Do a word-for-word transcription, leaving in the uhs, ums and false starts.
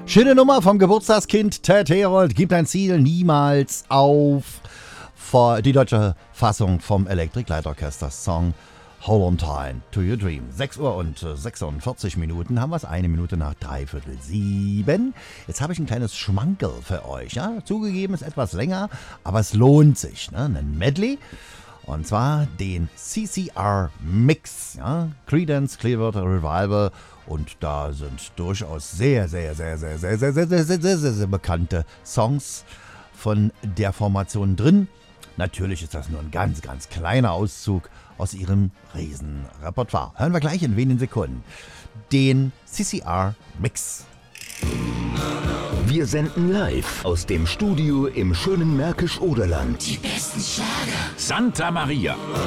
Schöne Nummer vom Geburtstagskind Ted Herold. Gibt ein Ziel niemals auf. Vor die deutsche Fassung vom Electric Light Orchestra Song Hold on Tight to Your Dream. sechs Uhr und sechsundvierzig Minuten haben wir es. Eine Minute nach dreiviertel sieben. Jetzt habe ich ein kleines Schmankerl für euch. Ja? Zugegeben ist etwas länger, aber es lohnt sich. Ne? Ein Medley. Und zwar den C C R Mix. Ja? Creedence Clearwater Revival. Und da sind durchaus sehr, sehr, sehr, sehr, sehr, sehr, sehr, sehr, sehr, sehr, sehr, sehr bekannte Songs von der Formation drin. Natürlich ist das nur ein ganz, ganz kleiner Auszug aus ihrem Riesenrepertoire. Hören wir gleich in wenigen Sekunden den C C R Mix. Wir senden live aus dem Studio im schönen Märkisch-Oderland. Die besten Schlager. Santa Maria.